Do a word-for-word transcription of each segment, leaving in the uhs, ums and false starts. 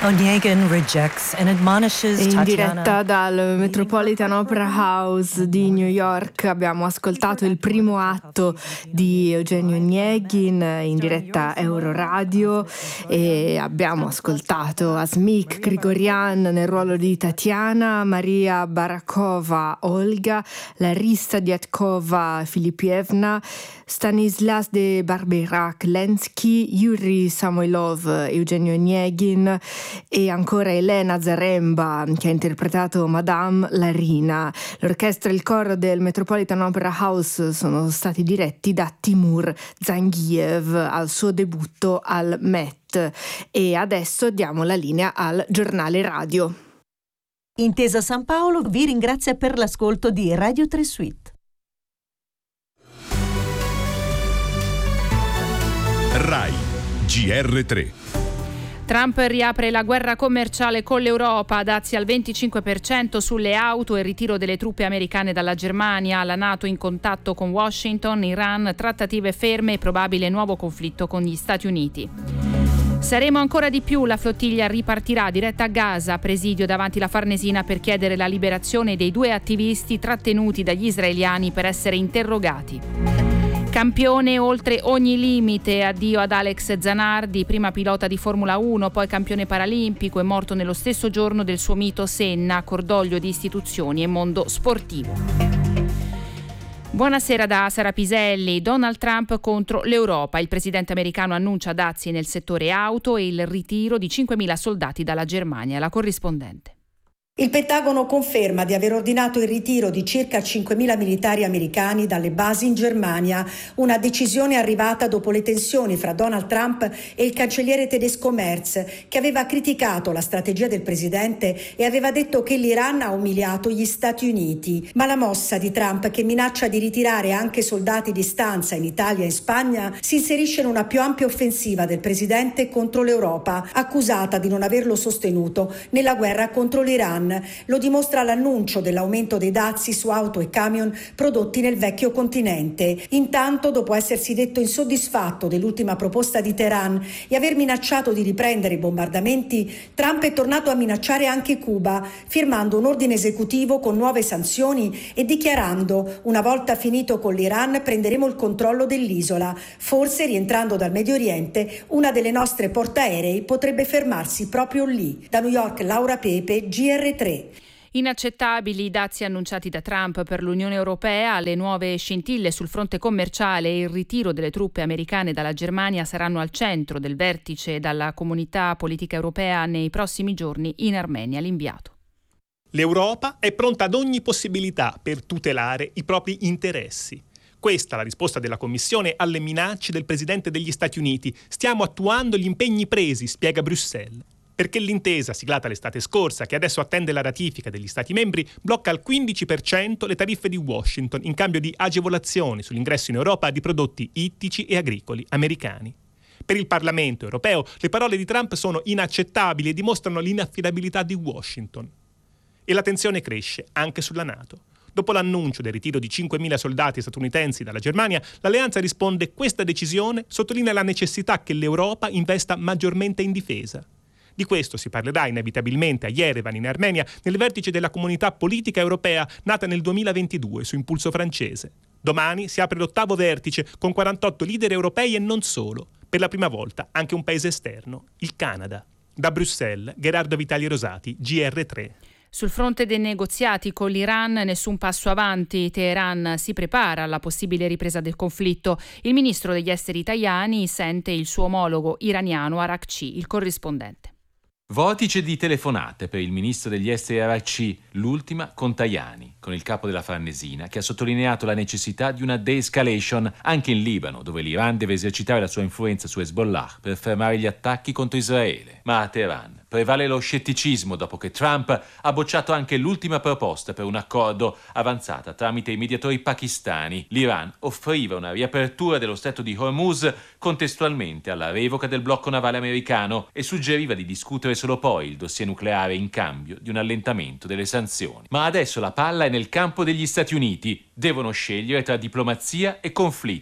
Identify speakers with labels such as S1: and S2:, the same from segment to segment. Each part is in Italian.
S1: Onegin rejects and admonishes
S2: In
S1: Tatiana.
S2: diretta dal Metropolitan Opera House di New York abbiamo ascoltato il primo atto di Eugenio Onegin in diretta Euroradio e abbiamo ascoltato Asmik Grigorian nel ruolo di Tatiana, Maria Barakova Olga, Larissa Diatkova Filipievna, Stanislas de Barberac Lenski, Yuri Samoilov Eugenio Onegin e ancora Elena Zaremba che ha interpretato Madame Larina. L'orchestra e il coro del Metropolitan Opera House sono stati diretti da Timur Zangiev al suo debutto al Met. E adesso diamo la linea al giornale radio.
S3: Intesa San Paolo vi ringrazia per l'ascolto di Radio tre Suite.
S4: Rai G R tre.
S5: Trump riapre la guerra commerciale con l'Europa, dazi al venticinque per cento sulle auto e il ritiro delle truppe americane dalla Germania, la NATO in contatto con Washington, Iran, trattative ferme e probabile nuovo conflitto con gli Stati Uniti. Saremo ancora di più, la flottiglia ripartirà diretta a Gaza, presidio davanti la Farnesina per chiedere la liberazione dei due attivisti trattenuti dagli israeliani per essere interrogati. Campione oltre ogni limite, addio ad Alex Zanardi, prima pilota di Formula uno, poi campione paralimpico, è morto nello stesso giorno del suo mito Senna, cordoglio di istituzioni e mondo sportivo. Buonasera da Sara Piselli. Donald Trump contro l'Europa. Il presidente americano annuncia dazi nel settore auto e il ritiro di cinquemila soldati dalla Germania. La corrispondente.
S6: Il Pentagono conferma di aver ordinato il ritiro di circa cinquemila militari americani dalle basi in Germania, una decisione arrivata dopo le tensioni fra Donald Trump e il cancelliere tedesco Merz, che aveva criticato la strategia del presidente e aveva detto che l'Iran ha umiliato gli Stati Uniti. Ma la mossa di Trump, che minaccia di ritirare anche soldati di stanza in Italia e Spagna, si inserisce in una più ampia offensiva del presidente contro l'Europa, accusata di non averlo sostenuto nella guerra contro l'Iran. Lo dimostra l'annuncio dell'aumento dei dazi su auto e camion prodotti nel vecchio continente. Intanto, dopo essersi detto insoddisfatto dell'ultima proposta di Teheran e aver minacciato di riprendere i bombardamenti, Trump è tornato a minacciare anche Cuba, firmando un ordine esecutivo con nuove sanzioni e dichiarando: una volta finito con l'Iran prenderemo il controllo dell'isola. Forse, rientrando dal Medio Oriente, una delle nostre portaerei potrebbe fermarsi proprio lì. Da New York, Laura Pepe, G R tre.
S5: Inaccettabili i dazi annunciati da Trump per l'Unione Europea, le nuove scintille sul fronte commerciale e il ritiro delle truppe americane dalla Germania saranno al centro del vertice dalla comunità politica europea nei prossimi giorni in Armenia. L'inviato.
S7: L'Europa è pronta ad ogni possibilità per tutelare i propri interessi. Questa è la risposta della Commissione alle minacce del presidente degli Stati Uniti. Stiamo attuando gli impegni presi, spiega Bruxelles. Perché l'intesa siglata l'estate scorsa, che adesso attende la ratifica degli Stati membri, blocca al quindici per cento le tariffe di Washington in cambio di agevolazioni sull'ingresso in Europa di prodotti ittici e agricoli americani. Per il Parlamento europeo le parole di Trump sono inaccettabili e dimostrano l'inaffidabilità di Washington. E la tensione cresce anche sulla NATO. Dopo l'annuncio del ritiro di cinquemila soldati statunitensi dalla Germania, l'alleanza risponde: questa decisione sottolinea la necessità che l'Europa investa maggiormente in difesa. Di questo si parlerà inevitabilmente a Yerevan, in Armenia, nel vertice della Comunità Politica Europea nata nel duemilaventidue su impulso francese. Domani si apre l'ottavo vertice con quarantotto leader europei e non solo. Per la prima volta anche un paese esterno, il Canada. Da Bruxelles, Gerardo Vitali Rosati, G R tre.
S5: Sul fronte dei negoziati con l'Iran nessun passo avanti. Teheran si prepara alla possibile ripresa del conflitto. Il ministro degli esteri Tajani sente il suo omologo iraniano Arakci, il corrispondente.
S8: Vortice di telefonate per il ministro degli esteri Arakci, l'ultima con Tajani, con il capo della Farnesina, che ha sottolineato la necessità di una de-escalation anche in Libano, dove l'Iran deve esercitare la sua influenza su Hezbollah per fermare gli attacchi contro Israele. Ma a Teheran prevale lo scetticismo dopo che Trump ha bocciato anche l'ultima proposta per un accordo avanzata tramite i mediatori pakistani. L'Iran offriva una riapertura dello stretto di Hormuz contestualmente alla revoca del blocco navale americano e suggeriva di discutere solo poi il dossier nucleare in cambio di un allentamento delle sanzioni. Ma adesso la palla è nel campo degli Stati Uniti. Devono scegliere tra diplomazia e conflitto.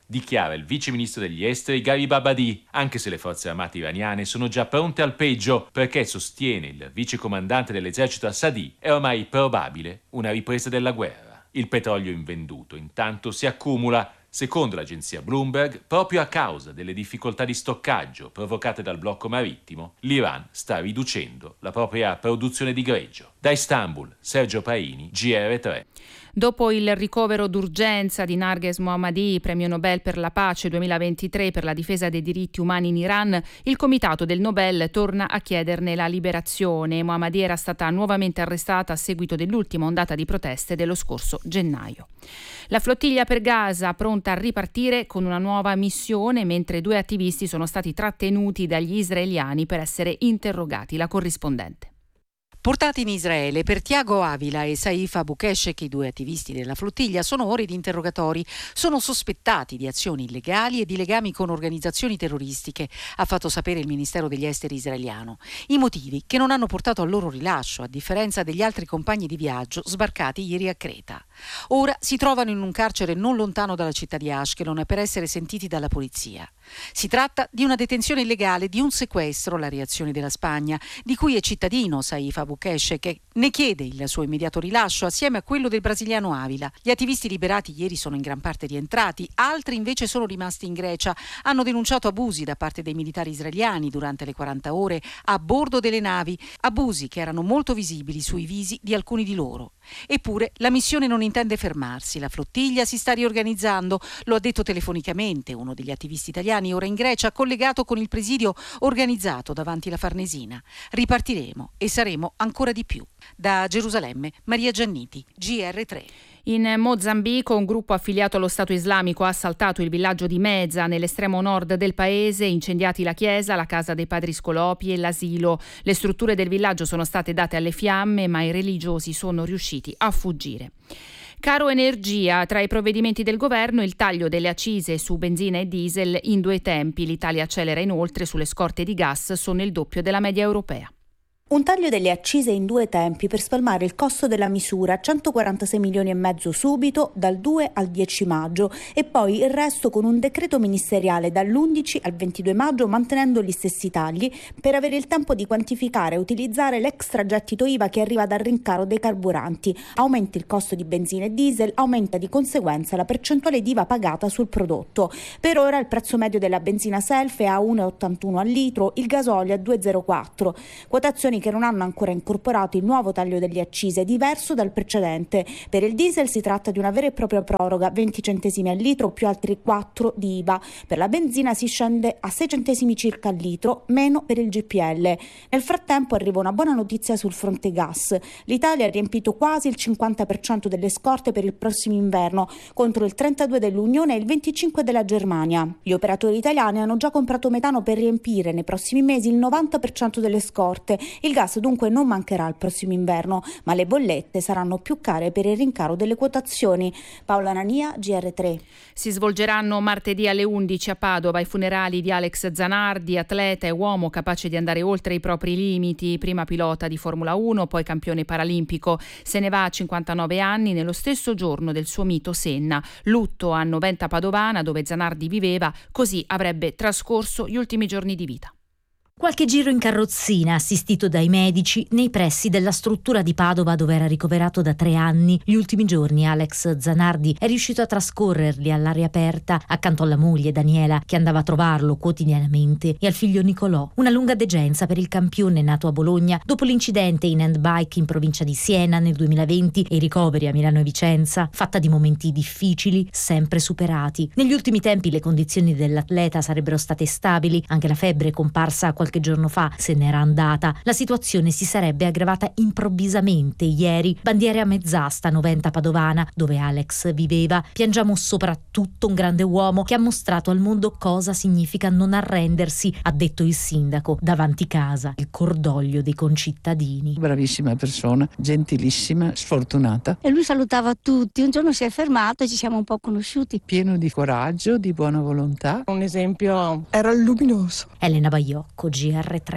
S8: dichiara il vice ministro degli esteri Gharib Abadi, anche se le forze armate iraniane sono già pronte al peggio, perché sostiene il vicecomandante dell'esercito Assadi, è ormai probabile una ripresa della guerra. Il petrolio invenduto intanto si accumula. Secondo l'agenzia Bloomberg, proprio a causa delle difficoltà di stoccaggio provocate dal blocco marittimo, l'Iran sta riducendo la propria produzione di greggio. Da Istanbul, Sergio Paini, G R tre.
S5: Dopo il ricovero d'urgenza di Narges Mohammadi, premio Nobel per la pace duemilaventitré per la difesa dei diritti umani in Iran, il comitato del Nobel torna a chiederne la liberazione. Mohammadi era stata nuovamente arrestata a seguito dell'ultima ondata di proteste dello scorso gennaio. La flottiglia per Gaza pronta a ripartire con una nuova missione, mentre due attivisti sono stati trattenuti dagli israeliani per essere interrogati. La corrispondente.
S9: Portati in Israele per Tiago Avila e Saif Abu Keshek, i due attivisti della flottiglia, sono ore di interrogatori. Sono sospettati di azioni illegali e di legami con organizzazioni terroristiche, ha fatto sapere il Ministero degli Esteri israeliano. I motivi che non hanno portato al loro rilascio, a differenza degli altri compagni di viaggio sbarcati ieri a Creta. Ora si trovano in un carcere non lontano dalla città di Ashkelon per essere sentiti dalla polizia. Si tratta di una detenzione illegale, di un sequestro, la reazione della Spagna, di cui è cittadino Saif Abu Keshek, che ne chiede il suo immediato rilascio assieme a quello del brasiliano Avila. Gli attivisti liberati ieri sono in gran parte rientrati, altri invece sono rimasti in Grecia. Hanno denunciato abusi da parte dei militari israeliani durante le quaranta ore a bordo delle navi, abusi che erano molto visibili sui visi di alcuni di loro. Eppure la missione non intende fermarsi, la flottiglia si sta riorganizzando, lo ha detto telefonicamente uno degli attivisti italiani ora in Grecia, collegato con il presidio organizzato davanti la Farnesina. Ripartiremo e saremo ancora di più. Da Gerusalemme, Maria Gianniti, G R tre.
S5: In Mozambico un gruppo affiliato allo Stato Islamico ha assaltato il villaggio di Meza, nell'estremo nord del paese, incendiati la chiesa, la casa dei padri Scolopi e l'asilo. Le strutture del villaggio sono state date alle fiamme, ma i religiosi sono riusciti a fuggire. Caro energia, tra i provvedimenti del governo il taglio delle accise su benzina e diesel in due tempi. L'Italia accelera inoltre sulle scorte di gas, sono il doppio della media europea.
S10: Un taglio delle accise in due tempi per spalmare il costo della misura, centoquarantasei milioni e mezzo subito, dal due al dieci maggio, e poi il resto con un decreto ministeriale dall'undici al ventidue maggio, mantenendo gli stessi tagli per avere il tempo di quantificare e utilizzare l'extragettito I V A che arriva dal rincaro dei carburanti. Aumenta il costo di benzina e diesel, aumenta di conseguenza la percentuale di I V A pagata sul prodotto. Per ora il prezzo medio della benzina self è a uno virgola ottantuno al litro, il gasolio a due virgola zero quattro. Quotazioni che non hanno ancora incorporato il nuovo taglio delle accise, diverso dal precedente. Per il diesel si tratta di una vera e propria proroga, venti centesimi al litro più altri quattro di I V A. Per la benzina si scende a sei centesimi circa al litro, meno per il G P L. Nel frattempo arriva una buona notizia sul fronte gas. L'Italia ha riempito quasi il cinquanta per cento delle scorte per il prossimo inverno, contro il trentadue per cento dell'Unione e il venticinque per cento della Germania. Gli operatori italiani hanno già comprato metano per riempire nei prossimi mesi il novanta per cento delle scorte. Il gas dunque non mancherà il prossimo inverno, ma le bollette saranno più care per il rincaro delle quotazioni. Paola Nania, G R tre.
S5: Si svolgeranno martedì alle undici a Padova i funerali di Alex Zanardi, atleta e uomo capace di andare oltre i propri limiti, prima pilota di Formula uno, poi campione paralimpico. Se ne va a cinquantanove anni, nello stesso giorno del suo mito Senna. Lutto a Noventa Padovana, dove Zanardi viveva, così avrebbe trascorso gli ultimi giorni di vita.
S11: Qualche giro in carrozzina, assistito dai medici, nei pressi della struttura di Padova dove era ricoverato da tre anni. Gli ultimi giorni Alex Zanardi è riuscito a trascorrerli all'aria aperta, accanto alla moglie Daniela, che andava a trovarlo quotidianamente, e al figlio Nicolò. Una lunga degenza per il campione nato a Bologna dopo l'incidente in handbike in provincia di Siena nel duemilaventi e i ricoveri a Milano e Vicenza, fatta di momenti difficili, sempre superati. Negli ultimi tempi le condizioni dell'atleta sarebbero state stabili, anche la febbre comparsa qualche qualche giorno fa se n'era andata. La situazione si sarebbe aggravata improvvisamente ieri. Bandiere a mezz'asta, Noventa Padovana, dove Alex viveva. Piangiamo soprattutto un grande uomo che ha mostrato al mondo cosa significa non arrendersi, ha detto il sindaco davanti casa. Il cordoglio dei concittadini.
S12: Bravissima persona, gentilissima, sfortunata.
S13: E lui salutava tutti. Un giorno si è fermato e ci siamo un po' conosciuti.
S12: Pieno di coraggio, di buona volontà.
S14: Un esempio, era luminoso.
S11: Elena Baiocco, G R tre.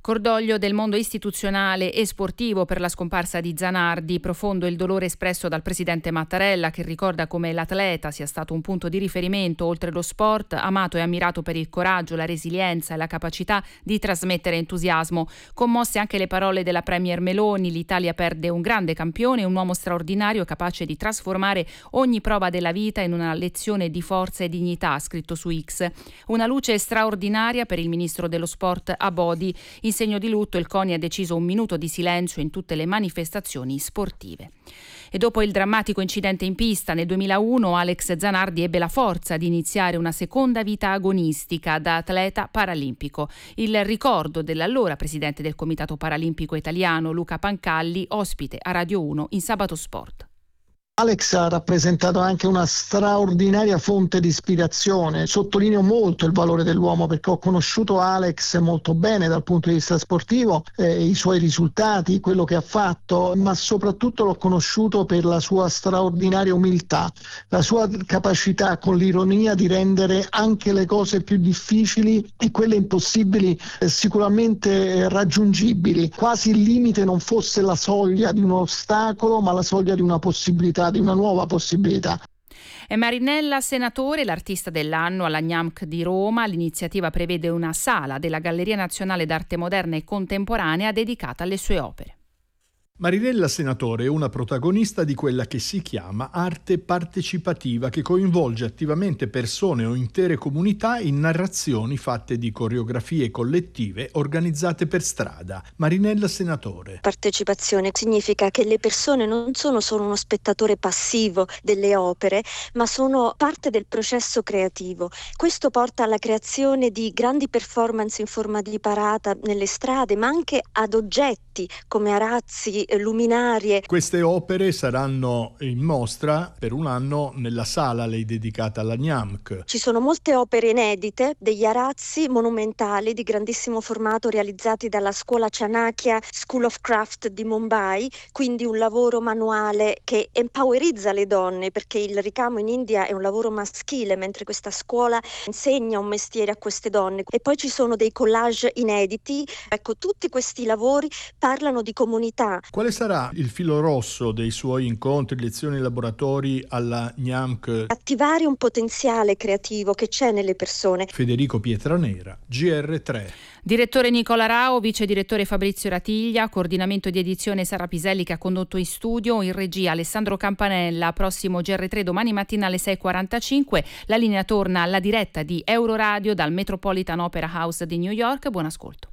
S5: Cordoglio del mondo istituzionale e sportivo per la scomparsa di Zanardi. Profondo il dolore espresso dal presidente Mattarella, che ricorda come l'atleta sia stato un punto di riferimento oltre lo sport, amato e ammirato per il coraggio, la resilienza e la capacità di trasmettere entusiasmo. Commosse anche le parole della premier Meloni: l'Italia perde un grande campione, un uomo straordinario capace di trasformare ogni prova della vita in una lezione di forza e dignità, ha scritto su X. Una luce straordinaria per il ministro dello sport Abodi. In segno di lutto il CONI ha deciso un minuto di silenzio in tutte le manifestazioni sportive. E dopo il drammatico incidente in pista nel duemilauno, Alex Zanardi ebbe la forza di iniziare una seconda vita agonistica da atleta paralimpico. Il ricordo dell'allora presidente del Comitato Paralimpico Italiano, Luca Pancalli, ospite a Radio uno in Sabato Sport.
S14: Alex ha rappresentato anche una straordinaria fonte di ispirazione. Sottolineo molto il valore dell'uomo perché ho conosciuto Alex molto bene dal punto di vista sportivo, eh, i suoi risultati, quello che ha fatto, ma soprattutto l'ho conosciuto per la sua straordinaria umiltà, la sua capacità con l'ironia di rendere anche le cose più difficili e quelle impossibili eh, sicuramente eh, raggiungibili. Quasi il limite non fosse la soglia di un ostacolo, ma la soglia di una possibilità, di una nuova possibilità.
S5: È Marinella Senatore, l'artista dell'anno alla Gnamc di Roma. L'iniziativa prevede una sala della Galleria Nazionale d'Arte Moderna e Contemporanea dedicata alle sue opere.
S15: Marinella Senatore è una protagonista di quella che si chiama arte partecipativa, che coinvolge attivamente persone o intere comunità in narrazioni fatte di coreografie collettive organizzate per strada. Marinella Senatore.
S16: Partecipazione significa che le persone non sono solo uno spettatore passivo delle opere, ma sono parte del processo creativo. Questo porta alla creazione di grandi performance in forma di parata nelle strade, ma anche ad oggetti come arazzi, luminarie.
S15: Queste opere saranno in mostra per un anno nella sala lei dedicata alla Gnamc.
S16: Ci sono molte opere inedite, degli arazzi monumentali di grandissimo formato realizzati dalla scuola Chanakya School of Craft di Mumbai, quindi un lavoro manuale che empowerizza le donne, perché il ricamo in India è un lavoro maschile, mentre questa scuola insegna un mestiere a queste donne. E poi ci sono dei collage inediti. Ecco, tutti questi lavori parlano di comunità.
S15: Quale sarà il filo rosso dei suoi incontri, lezioni e laboratori alla Gnamc?
S16: Attivare un potenziale creativo che c'è nelle persone.
S15: Federico Pietranera, G R tre.
S5: Direttore Nicola Rao, vice direttore Fabrizio Ratiglia, coordinamento di edizione Sara Piselli che ha condotto in studio, in regia Alessandro Campanella. Prossimo G R tre domani mattina alle sei e quarantacinque. La linea torna alla diretta di Euroradio dal Metropolitan Opera House di New York. Buon ascolto.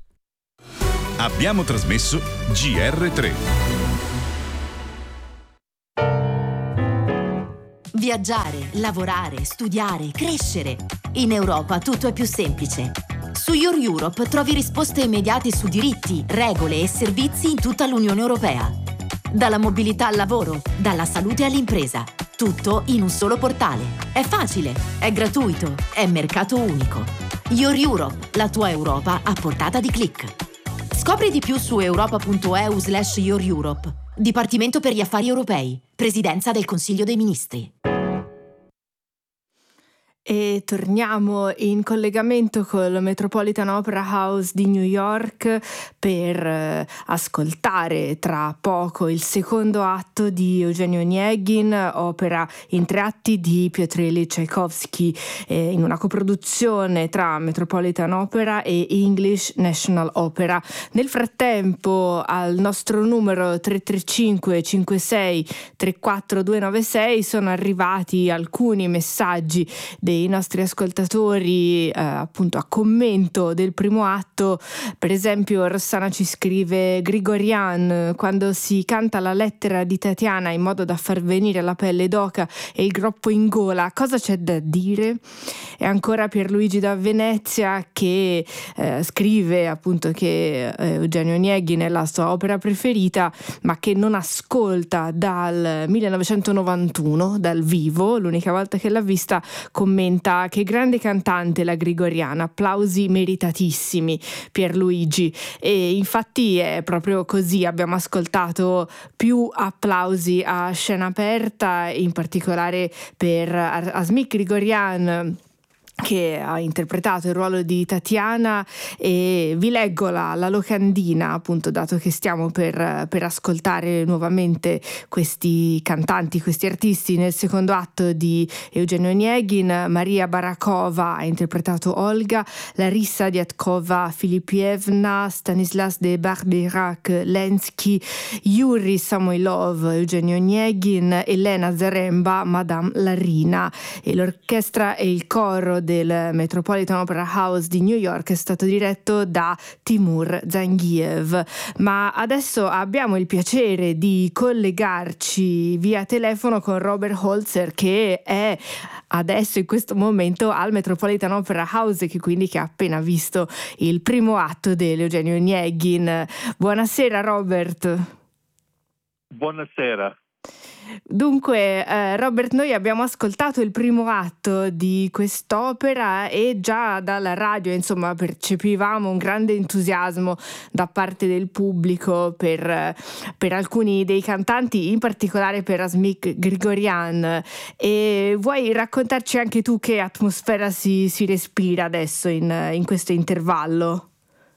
S4: Abbiamo trasmesso G R tre.
S17: Viaggiare, lavorare, studiare, crescere. In Europa tutto è più semplice. Su Your Europe trovi risposte immediate su diritti, regole e servizi in tutta l'Unione Europea. Dalla mobilità al lavoro, dalla salute all'impresa. Tutto in un solo portale. È facile, è gratuito, è mercato unico. Your Europe, la tua Europa a portata di click. Scopri di più su europa.eu slash Your Europe. Dipartimento per gli affari europei. Presidenza del Consiglio dei Ministri.
S2: E torniamo in collegamento col Metropolitan Opera House di New York per eh, ascoltare tra poco il secondo atto di Eugenio Onegin, opera in tre atti di Piotr Ilyich Tchaikovsky, eh, in una coproduzione tra Metropolitan Opera e English National Opera. Nel frattempo al nostro numero tre tre cinque cinque sei tre quattro due nove sei sono arrivati alcuni messaggi dei i nostri ascoltatori eh, appunto a commento del primo atto. Per esempio Rossana ci scrive: Grigorian, quando si canta la lettera di Tatiana in modo da far venire la pelle d'oca e il groppo in gola, cosa c'è da dire? E ancora Pierluigi da Venezia che eh, scrive appunto che eh, Eugenio Onegin è la sua opera preferita, ma che non ascolta dal millenovecentonovantuno dal vivo, l'unica volta che l'ha vista. Commenta: che grande cantante la Grigoriana, applausi meritatissimi Pierluigi. E infatti è proprio così, abbiamo ascoltato più applausi a scena aperta, in particolare per Asmik Grigorian, che ha interpretato il ruolo di Tatiana, e vi leggo la, la locandina, appunto, dato che stiamo per, per ascoltare nuovamente questi cantanti, questi artisti. Nel secondo atto di Eugenio Onegin, Maria Barakova ha interpretato Olga, Larissa Diatkova Filipievna, Stanislas de Barberac Lenski, Yuri Samoilov Eugenio Onegin, Elena Zaremba Madame Larina. E l'orchestra e il coro del Metropolitan Opera House di New York è stato diretto da Timur Zangiev. Ma adesso abbiamo il piacere di collegarci via telefono con Robert Holzer, che è adesso in questo momento al Metropolitan Opera House, che quindi che ha appena visto il primo atto dell'Eugenio Onegin. Buonasera Robert.
S18: Buonasera.
S2: Dunque, eh, Robert, noi abbiamo ascoltato il primo atto di quest'opera e già dalla radio, insomma, percepivamo un grande entusiasmo da parte del pubblico per, per alcuni dei cantanti, in particolare per Asmik Grigorian. E vuoi raccontarci anche tu che atmosfera si, si respira adesso in, in questo intervallo?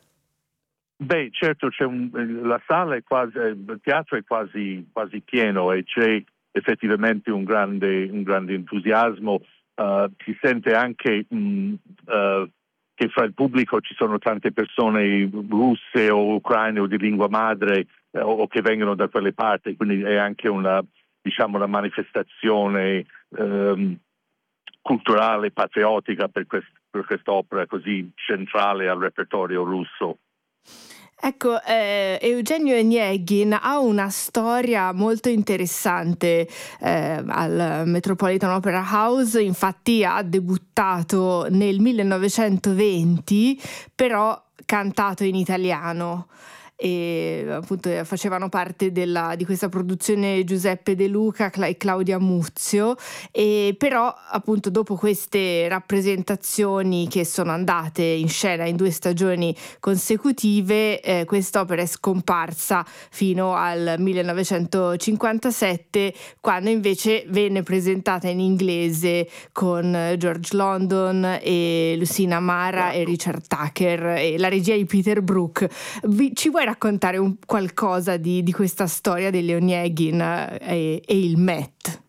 S18: Beh, certo, c'è un, la sala è quasi, il teatro è quasi, quasi pieno e c'è effettivamente un grande, un grande entusiasmo. Uh, si sente anche mh, uh, che fra il pubblico ci sono tante persone russe o ucraine o di lingua madre eh, o che vengono da quelle parti, quindi è anche una, diciamo, una manifestazione um, culturale, patriottica per, quest, per quest'opera così centrale al repertorio russo.
S2: Ecco, eh, Eugenio Onegin ha una storia molto interessante eh, al Metropolitan Opera House. Infatti ha debuttato nel millenovecentoventi, però cantato in italiano. E appunto facevano parte della, di questa produzione Giuseppe De Luca e Claudia Muzio, e però appunto dopo queste rappresentazioni che sono andate in scena in due stagioni consecutive, eh, quest'opera è scomparsa fino al millenovecentocinquantasette, quando invece venne presentata in inglese con George London e Lucina Mara e Richard Tucker e la regia di Peter Brook. Vi, ci vuoi raccontare un qualcosa di, di questa storia degli Onegin e, e il Met?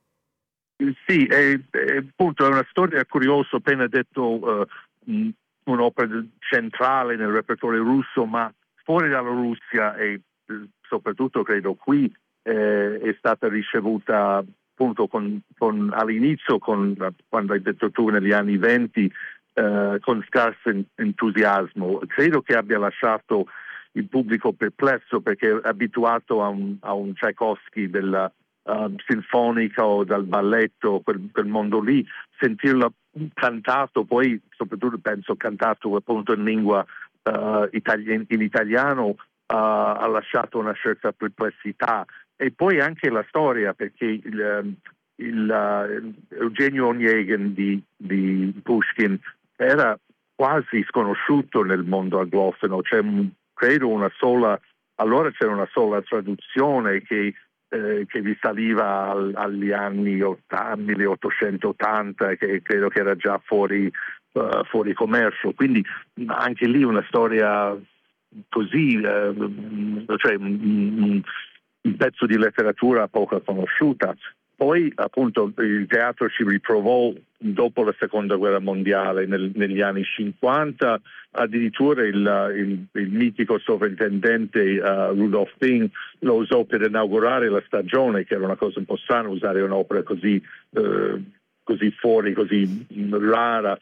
S18: Sì, è, è, appunto, è una storia curiosa, appena detto uh, un'opera centrale nel repertorio russo, ma fuori dalla Russia e soprattutto credo qui eh, è stata ricevuta appunto con, con, all'inizio, con, quando hai detto tu, negli anni venti, eh, con scarso entusiasmo. Credo che abbia lasciato il pubblico perplesso perché è abituato a un, a un Tchaikovsky della uh, sinfonica o dal balletto, quel, quel mondo lì, sentirlo cantato, poi soprattutto penso cantato appunto in lingua uh, itali- in italiano, uh, ha lasciato una certa perplessità. E poi anche la storia, perché il, il, uh, Eugenio Onegin di, di Pushkin era quasi sconosciuttò nel mondo anglofono. C'è credo una sola, allora c'era una sola traduzione che, eh, che risaliva al, agli anni ottanta, milleottocentottanta, che credo che era già fuori, uh, fuori commercio, quindi anche lì una storia così, eh, cioè un, un pezzo di letteratura poco conosciuta. Poi appunto il teatro ci ritrovò dopo la seconda guerra mondiale, nel, negli anni cinquanta, addirittura il, il, il mitico sovrintendente uh, Rudolf Ping lo usò per inaugurare la stagione, che era una cosa un po' strana usare un'opera così, uh, così fuori, così rara.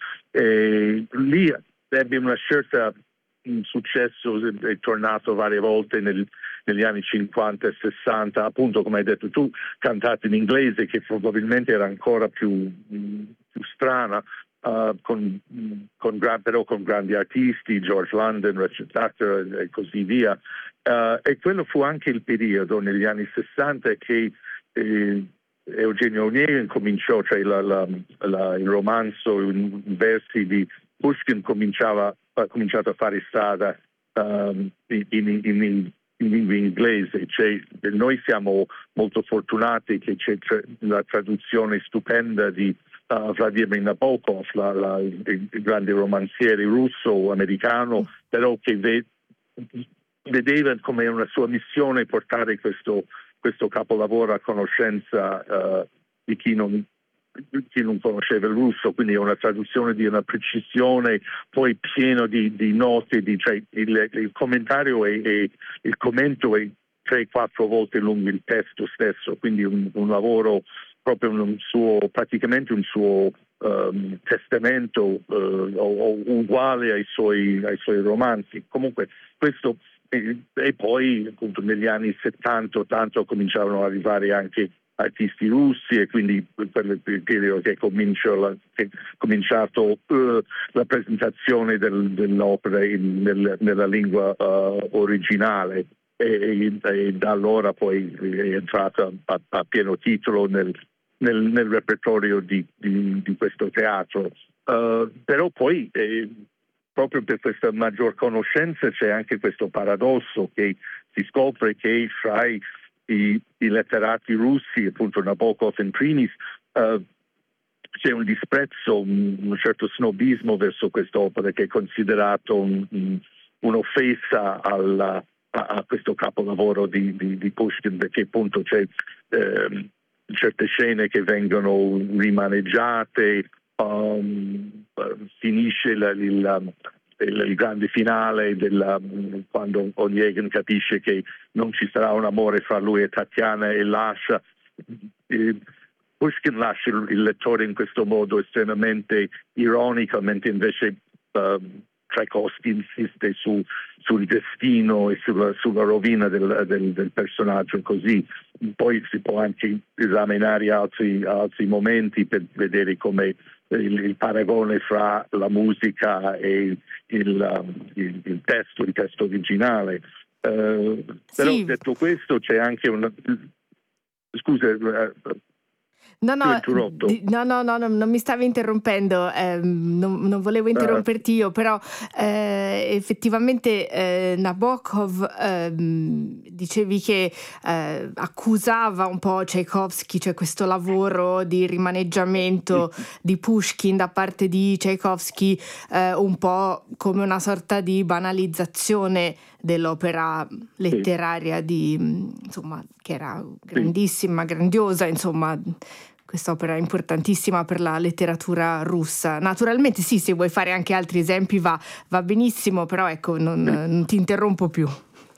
S18: E lì ebbe una certa un successo, è tornato varie volte nel, negli anni cinquanta e sessanta, appunto come hai detto tu, cantato in inglese, che probabilmente era ancora più, più strana, uh, con, con, però con grandi artisti, George London, Richard Tucker e così via. Uh, e quello fu anche il periodo negli anni sessanta che eh, Eugenio Onegin cominciò, cioè la, la, la, il romanzo in versi di Pushkin cominciava ha cominciato a fare strada um, in, in, in, in lingua inglese. C'è, noi siamo molto fortunati che c'è tra, la traduzione stupenda di uh, Vladimir Nabokov, la, la, il, il grande romanziere russo-americano, però che ve, vedeva come una sua missione portare questo, questo capolavoro a conoscenza uh, di chi non, chi non conosceva il russo, quindi è una traduzione di una precisione, poi pieno di, di note, di, cioè, il, il commentario e il commento è tre quattro volte lungo il testo stesso, quindi un, un lavoro proprio un suo, praticamente un suo um, testamento uh, uguale ai suoi, ai suoi romanzi. Comunque questo e, e poi appunto negli anni settanta ottanta cominciarono ad arrivare anche artisti russi e quindi per il periodo che cominciò che è cominciato uh, la presentazione del, dell'opera in, nel, nella lingua uh, originale e, e, e da allora poi è entrata a, a pieno titolo nel, nel, nel repertorio di, di, di questo teatro. Uh, però poi eh, proprio per questa maggior conoscenza c'è anche questo paradosso che si scopre che fra i I, i letterati russi, appunto Nabokov in primis, uh, c'è un disprezzo, un, un certo snobismo verso quest'opera che è considerato un, un, un'offesa alla, a, a questo capolavoro di, di, di Pushkin, perché appunto c'è eh, certe scene che vengono rimaneggiate, um, finisce la, la Il, il grande finale della, quando Onegin capisce che non ci sarà un amore fra lui e Tatiana e lascia eh, Pushkin lascia il, il lettore in questo modo estremamente ironico, mentre invece uh, Tchaikovsky insiste su, sul destino e sulla, sulla rovina del, del, del personaggio. Così poi si può anche esaminare altri, altri momenti per vedere come Il, il paragone fra la musica e il, um, il, il testo, il testo originale. Uh, però
S2: sì.
S18: Detto questo c'è anche una... Scusa, uh,
S2: No no, di, no, no, no, no, non mi stavi interrompendo, eh, non, non volevo interromperti io, però eh, effettivamente eh, Nabokov eh, dicevi che eh, accusava un po' Tchaikovsky, cioè questo lavoro di rimaneggiamento di Pushkin da parte di Tchaikovsky, eh, un po' come una sorta di banalizzazione dell'opera letteraria di, insomma, che era grandissima, grandiosa, insomma, quest'opera importantissima per la letteratura russa. Naturalmente sì, se vuoi fare anche altri esempi va, va benissimo, però ecco, non, non ti interrompo più.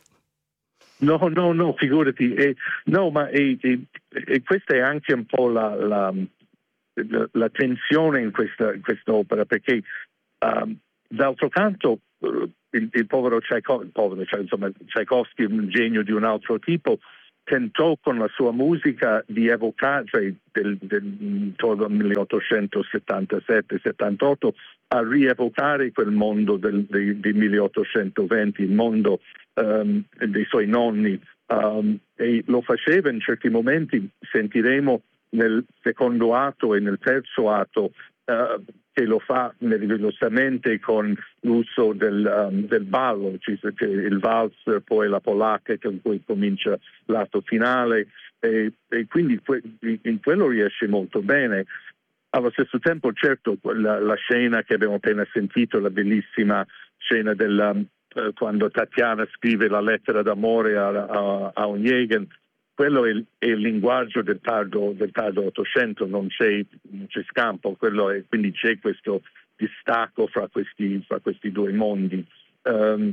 S18: No, no, no, figurati. Eh, no, ma eh, eh, eh, questa è anche un po' la, la, la, la tensione in questa, in questa opera, perché um, d'altro canto uh, il, il povero Tchaikovsky, povero, cioè, insomma, Tchaikovsky è un genio di un altro tipo, tentò con la sua musica di evocare, cioè del, del, intorno al milleottocentosettantasette settantotto, a rievocare quel mondo del, del, del milleottocentoventi, il mondo um, dei suoi nonni, um, e lo faceva in certi momenti, sentiremo nel secondo atto e nel terzo atto, uh, che lo fa meravigliosamente con l'uso del, um, del ballo, cioè il valzer, poi la polacca con cui comincia l'atto finale, e, e quindi que- in quello riesce molto bene. Allo stesso tempo, certo, la, la scena che abbiamo appena sentito, la bellissima scena della, uh, quando Tatiana scrive la lettera d'amore a, a, a Onegin, quello è il, è il linguaggio del tardo, del tardo Ottocento, non c'è, non c'è scampo, quello è, quindi c'è questo distacco fra questi, fra questi due mondi. Um,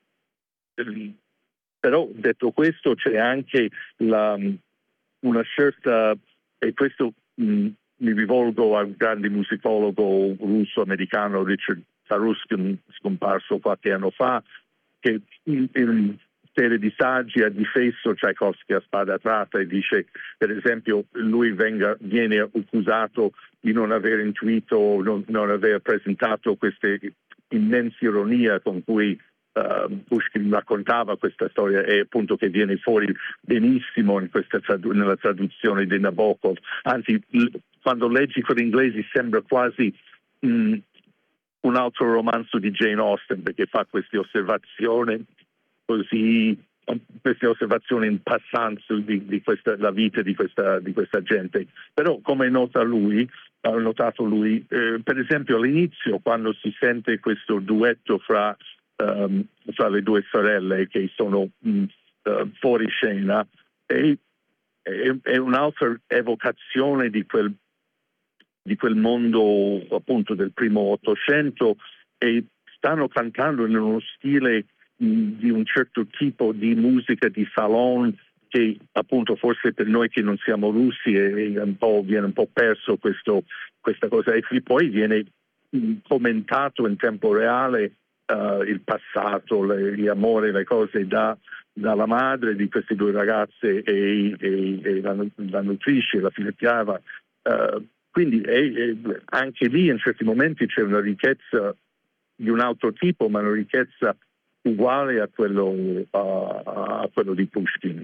S18: però detto questo c'è anche la, una scelta, e questo mh, mi rivolgo al grande musicologo russo-americano Richard Taruskin, scomparso qualche anno fa, che in, in serie di saggi ha difeso Tchaikovsky a spada tratta e dice, per esempio, lui venga, viene accusato di non aver intuito, non, non aver presentato questa immensa ironia con cui uh, Pushkin raccontava questa storia, e appunto che viene fuori benissimo in questa tradu- nella traduzione di Nabokov. Anzi, l- quando leggi con l'inglese sembra quasi mh, un altro romanzo di Jane Austen, perché fa queste osservazioni così queste osservazioni in passante di, di questa, la vita di questa, di questa gente. Però come nota lui, ha notato lui, eh, per esempio all'inizio quando si sente questo duetto fra, um, fra le due sorelle che sono mh, uh, fuori scena, è, è, è un'altra evocazione di quel, di quel mondo appunto del primo Ottocento, e stanno cantando in uno stile di un certo tipo di musica di salon che appunto forse per noi che non siamo russi è, è un po', viene un po' perso questo, questa cosa, e poi viene commentato in tempo reale uh, il passato, le, gli amori, le cose da, dalla madre di queste due ragazze e, e, e la, la nutrice, la figliava. Uh, quindi è, è, anche lì in certi momenti c'è una ricchezza di un altro tipo, ma una ricchezza uguale a quello, a, a quello di Pushkin.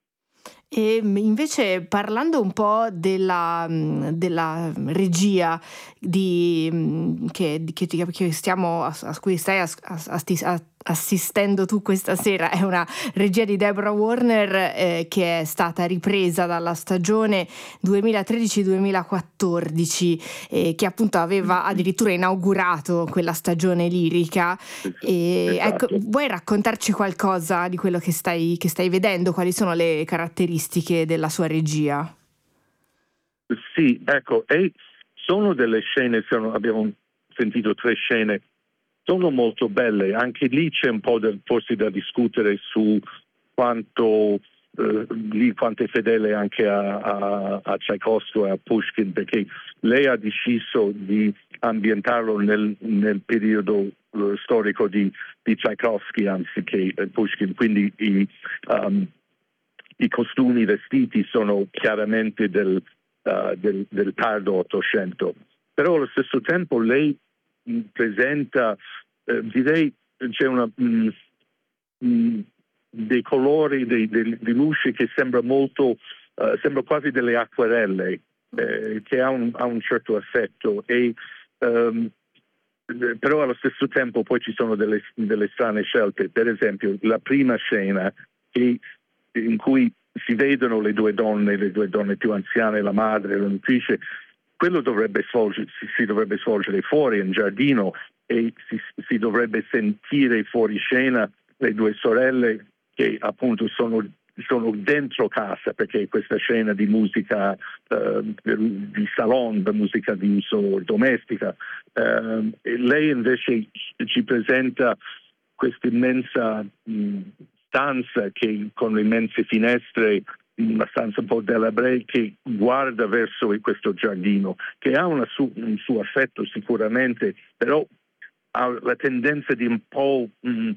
S2: E invece parlando un po' della, della regia di, che, che, che stiamo, a cui stai as, as, assistendo tu questa sera, è una regia di Deborah Warner eh, che è stata ripresa dalla stagione duemilatredici duemilaquattordici, eh, che appunto aveva addirittura inaugurato quella stagione lirica. E,
S18: esatto.
S2: Ecco, vuoi raccontarci qualcosa di quello che stai, che stai vedendo? Quali sono le caratteristiche della sua regia?
S18: Sì, ecco, e sono delle scene, sono, abbiamo sentito tre scene, sono molto belle. Anche lì c'è un po' del, forse da discutere su quanto eh, lì quanto è fedele anche a, a, a Tchaikovsky e a Pushkin, perché lei ha deciso di ambientarlo nel, nel periodo uh, storico di, di Tchaikovsky anziché uh, Pushkin, quindi i, um, i costumi, i vestiti sono chiaramente del, uh, del, del tardo Ottocento, però allo stesso tempo lei mh, presenta, eh, direi, c'è una, mh, mh, dei colori, dei, dei, di luci che sembra molto, uh, sembra quasi delle acquerelle, eh, che ha un, ha un certo effetto, e um, però allo stesso tempo poi ci sono delle, delle strane scelte. Per esempio la prima scena che in cui si vedono le due donne, le due donne più anziane, la madre e la nutrice, quello dovrebbe svolgere, si dovrebbe svolgere fuori in giardino, e si, si dovrebbe sentire fuori scena le due sorelle che appunto sono, sono dentro casa, perché questa scena di musica uh, di salon, di musica di uso domestica, uh, e lei invece ci presenta questa immensa mh, stanza che con le immense finestre, una stanza un po' delabrée, che guarda verso questo giardino, che ha una su, un suo affetto sicuramente, però ha la tendenza di un po' mh,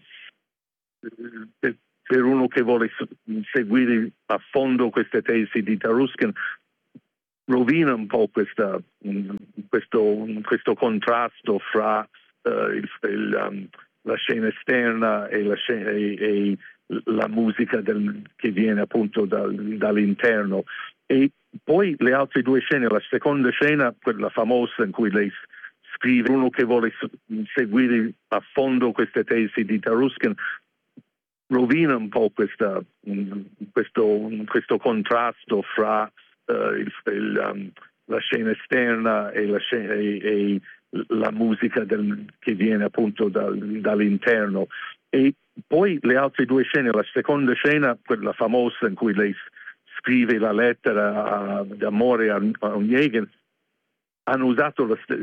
S18: per, per uno che vuole seguire a fondo queste tesi di Taruskin, rovina un po' questa, mh, questo, questo contrasto fra uh, il, il, um, la scena esterna e la, scena, e, e la musica del, che viene appunto dal, dall'interno. E poi le altre due scene, la seconda scena, quella famosa in cui lei scrive, uno che vuole seguire a fondo queste tesi di Taruskin, rovina un po' questa, questo, questo contrasto fra uh, il, il, um, la scena esterna e la, scena, e, e la musica del, che viene appunto dal, dall'interno. E poi le altre due scene, la seconda scena, quella famosa in cui lei scrive la lettera d'amore a, a Onegin, hanno usato la,